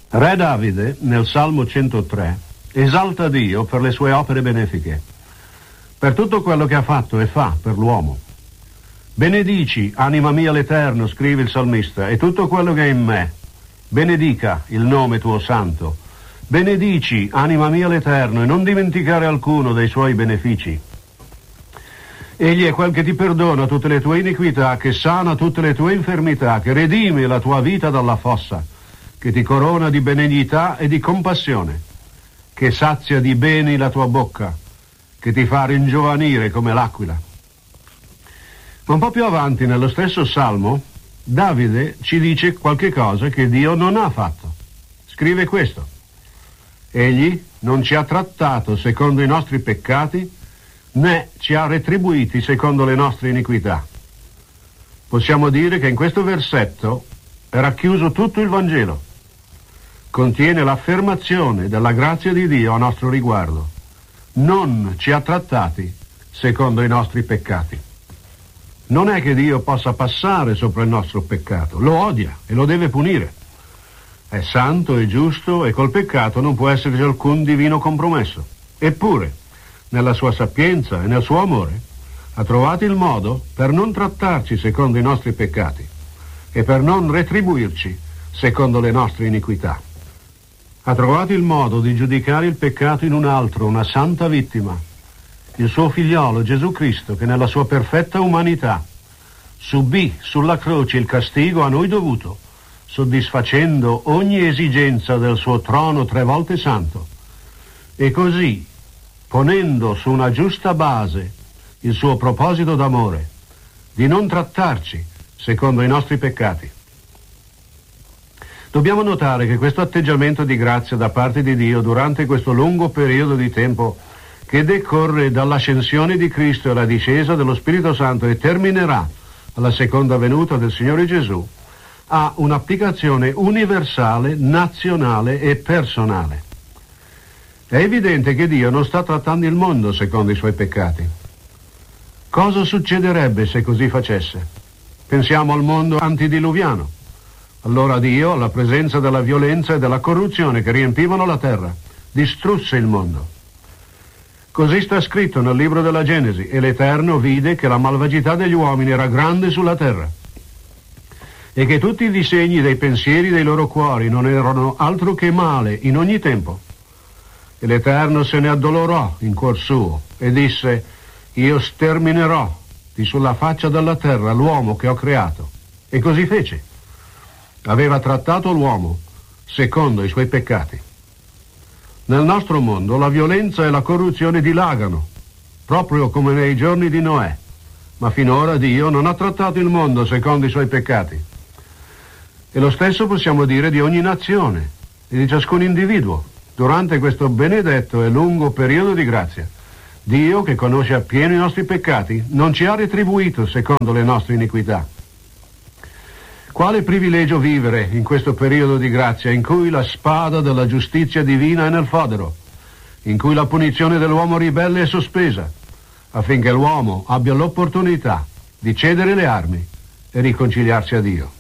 Re Davide, nel Salmo 103, esalta Dio per le sue opere benefiche, per tutto quello che ha fatto e fa per l'uomo. Benedici, anima mia, l'Eterno, scrive il salmista, e tutto quello che è in me. Benedica il nome tuo santo. Benedici, anima mia, l'Eterno, e non dimenticare alcuno dei suoi benefici. Egli è quel che ti perdona tutte le tue iniquità, che sana tutte le tue infermità, che redime la tua vita dalla fossa, che ti corona di benignità e di compassione, che sazia di beni la tua bocca, che ti fa ringiovanire come l'aquila. Ma un po' più avanti, nello stesso Salmo, Davide ci dice qualche cosa che Dio non ha fatto. Scrive questo: Egli non ci ha trattato secondo i nostri peccati, né ci ha retribuiti secondo le nostre iniquità. Possiamo dire che in questo versetto è racchiuso tutto il Vangelo. Contiene l'affermazione della grazia di Dio a nostro riguardo. Non ci ha trattati secondo i nostri peccati. Non è che Dio possa passare sopra il nostro peccato, lo odia e lo deve punire. È santo e giusto e col peccato non può esserci alcun divino compromesso. Eppure, nella sua sapienza e nel suo amore, ha trovato il modo per non trattarci secondo i nostri peccati e per non retribuirci secondo le nostre iniquità. Ha trovato il modo di giudicare il peccato in un altro, una santa vittima, il suo figliolo Gesù Cristo, che nella sua perfetta umanità subì sulla croce il castigo a noi dovuto, soddisfacendo ogni esigenza del suo trono 3 volte santo, e così, ponendo su una giusta base il suo proposito d'amore, di non trattarci secondo i nostri peccati. Dobbiamo notare che questo atteggiamento di grazia da parte di Dio durante questo lungo periodo di tempo che decorre dall'ascensione di Cristo e alla discesa dello Spirito Santo e terminerà alla seconda venuta del Signore Gesù, ha un'applicazione universale, nazionale e personale. È evidente che Dio non sta trattando il mondo secondo i suoi peccati. Cosa succederebbe se così facesse? Pensiamo al mondo antidiluviano. Allora Dio, alla presenza della violenza e della corruzione che riempivano la terra, distrusse il mondo. Così sta scritto nel libro della Genesi: e l'Eterno vide che la malvagità degli uomini era grande sulla terra e che tutti i disegni dei pensieri dei loro cuori non erano altro che male in ogni tempo. E l'Eterno se ne addolorò in cuor suo e disse: io sterminerò di sulla faccia della terra l'uomo che ho creato. E così fece. Aveva trattato l'uomo secondo i suoi peccati. Nel nostro mondo la violenza e la corruzione dilagano, proprio come nei giorni di Noè, ma finora Dio non ha trattato il mondo secondo i suoi peccati. E lo stesso possiamo dire di ogni nazione e di ciascun individuo. Durante questo benedetto e lungo periodo di grazia, Dio, che conosce appieno i nostri peccati, non ci ha retribuito secondo le nostre iniquità. Quale privilegio vivere in questo periodo di grazia in cui la spada della giustizia divina è nel fodero, in cui la punizione dell'uomo ribelle è sospesa, affinché l'uomo abbia l'opportunità di cedere le armi e riconciliarsi a Dio.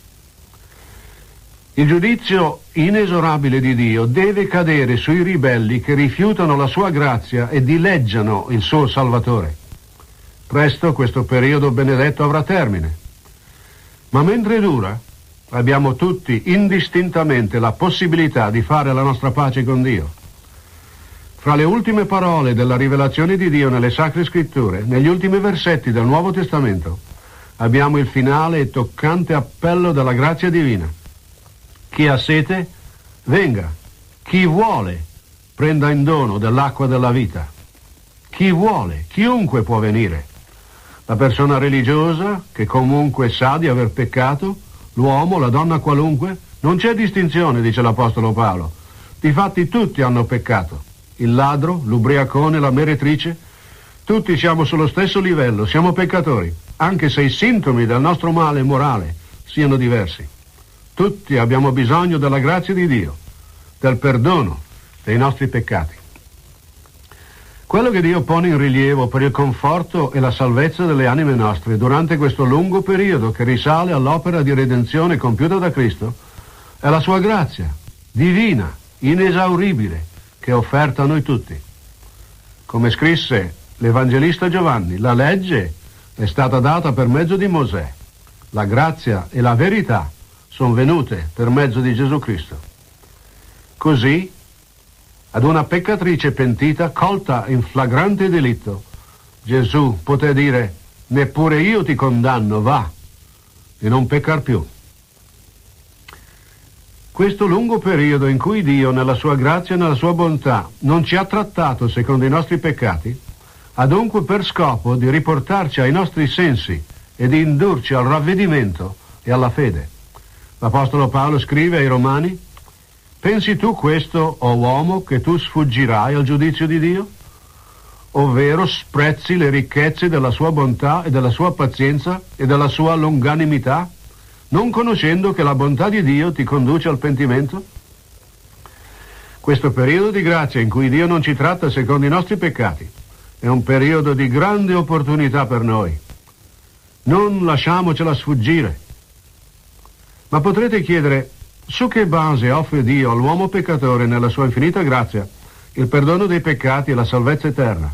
Il giudizio inesorabile di Dio deve cadere sui ribelli che rifiutano la sua grazia e dileggiano il suo Salvatore. Presto questo periodo benedetto avrà termine. Ma mentre dura, abbiamo tutti indistintamente la possibilità di fare la nostra pace con Dio. Fra le ultime parole della rivelazione di Dio nelle Sacre Scritture, negli ultimi versetti del Nuovo Testamento, abbiamo il finale e toccante appello della grazia divina. Chi ha sete, venga. Chi vuole, prenda in dono dell'acqua della vita. Chi vuole, chiunque può venire. La persona religiosa, che comunque sa di aver peccato, l'uomo, la donna qualunque, non c'è distinzione, dice l'Apostolo Paolo. Difatti tutti hanno peccato. Il ladro, l'ubriacone, la meretrice, tutti siamo sullo stesso livello, siamo peccatori, anche se i sintomi del nostro male morale siano diversi. Tutti abbiamo bisogno della grazia di Dio, del perdono dei nostri peccati. Quello che Dio pone in rilievo per il conforto e la salvezza delle anime nostre durante questo lungo periodo che risale all'opera di redenzione compiuta da Cristo è la sua grazia divina, inesauribile, che è offerta a noi tutti. Come scrisse l'Evangelista Giovanni, la legge è stata data per mezzo di Mosè, la grazia e la verità sono venute per mezzo di Gesù Cristo. Così, ad una peccatrice pentita, colta in flagrante delitto, Gesù poté dire: neppure io ti condanno, va, e non peccar più. Questo lungo periodo in cui Dio, nella sua grazia e nella sua bontà, non ci ha trattato secondo i nostri peccati, ha dunque per scopo di riportarci ai nostri sensi e di indurci al ravvedimento e alla fede. L'Apostolo Paolo scrive ai Romani: pensi tu questo, o uomo, che tu sfuggirai al giudizio di Dio? Ovvero sprezzi le ricchezze della sua bontà e della sua pazienza e della sua longanimità, non conoscendo che la bontà di Dio ti conduce al pentimento? Questo periodo di grazia in cui Dio non ci tratta secondo i nostri peccati è un periodo di grande opportunità per noi. Non lasciamocela sfuggire. Ma potrete chiedere: su che base offre Dio all'uomo peccatore, nella sua infinita grazia, il perdono dei peccati e la salvezza eterna?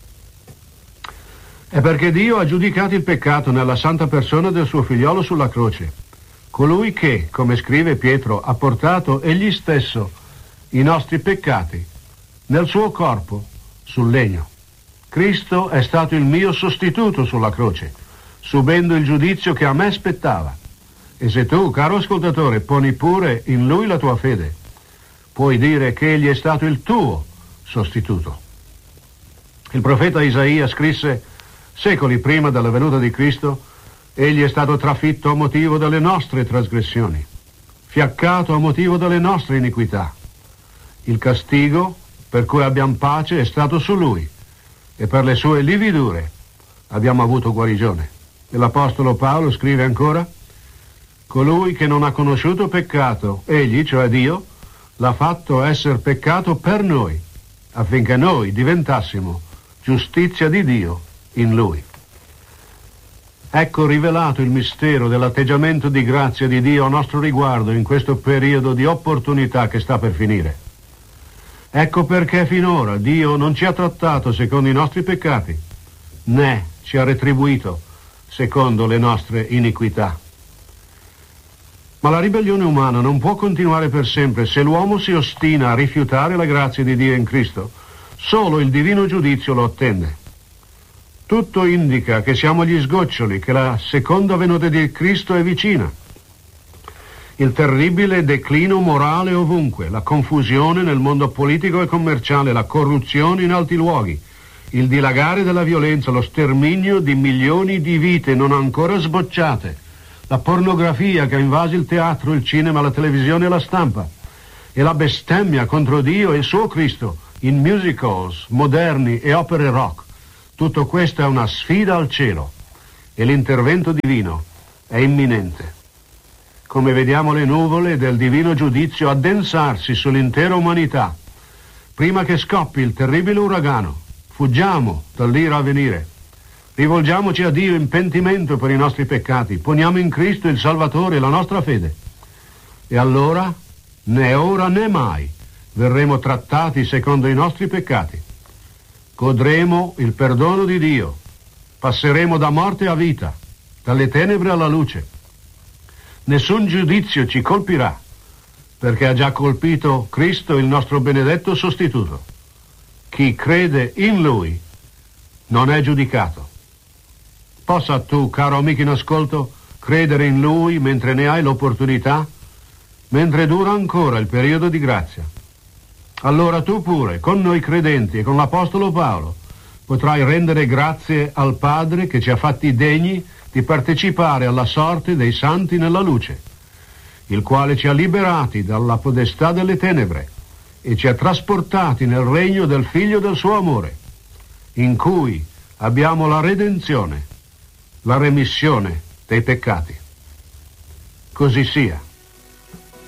È perché Dio ha giudicato il peccato nella santa persona del suo figliolo sulla croce, colui che, come scrive Pietro, ha portato egli stesso i nostri peccati nel suo corpo sul legno. Cristo è stato il mio sostituto sulla croce, subendo il giudizio che a me spettava. E se tu, caro ascoltatore, poni pure in Lui la tua fede, puoi dire che Egli è stato il tuo sostituto. Il profeta Isaia scrisse: secoli prima della venuta di Cristo, Egli è stato trafitto a motivo delle nostre trasgressioni, fiaccato a motivo delle nostre iniquità. Il castigo per cui abbiamo pace è stato su Lui, e per le sue lividure abbiamo avuto guarigione. E l'Apostolo Paolo scrive ancora: colui che non ha conosciuto peccato, egli, cioè Dio, l'ha fatto essere peccato per noi, affinché noi diventassimo giustizia di Dio in Lui. Ecco rivelato il mistero dell'atteggiamento di grazia di Dio a nostro riguardo in questo periodo di opportunità che sta per finire. Ecco perché finora Dio non ci ha trattato secondo i nostri peccati, né ci ha retribuito secondo le nostre iniquità. Ma la ribellione umana non può continuare per sempre. Se l'uomo si ostina a rifiutare la grazia di Dio in Cristo, solo il divino giudizio lo attende. Tutto indica che siamo gli sgoccioli, che la seconda venuta di Cristo è vicina. Il terribile declino morale ovunque, la confusione nel mondo politico e commerciale, la corruzione in alti luoghi, il dilagare della violenza, lo sterminio di milioni di vite non ancora sbocciate, la pornografia che ha invaso il teatro, il cinema, la televisione e la stampa, e la bestemmia contro Dio e il suo Cristo in musicals moderni e opere rock. Tutto questo è una sfida al cielo e l'intervento divino è imminente. Come vediamo le nuvole del divino giudizio addensarsi sull'intera umanità, prima che scoppi il terribile uragano, fuggiamo dall'ira a venire. Rivolgiamoci a Dio in pentimento per i nostri peccati, poniamo in Cristo il Salvatore la nostra fede. E allora, né ora né mai, verremo trattati secondo i nostri peccati. Godremo il perdono di Dio, passeremo da morte a vita, dalle tenebre alla luce. Nessun giudizio ci colpirà, perché ha già colpito Cristo, il nostro benedetto sostituto. Chi crede in Lui non è giudicato. Possa tu, caro amico in ascolto, credere in Lui mentre ne hai l'opportunità, mentre dura ancora il periodo di grazia. Allora tu pure, con noi credenti e con l'Apostolo Paolo, potrai rendere grazie al Padre che ci ha fatti degni di partecipare alla sorte dei santi nella luce, il quale ci ha liberati dalla podestà delle tenebre e ci ha trasportati nel regno del Figlio del suo amore, in cui abbiamo la redenzione, la remissione dei peccati. Così sia.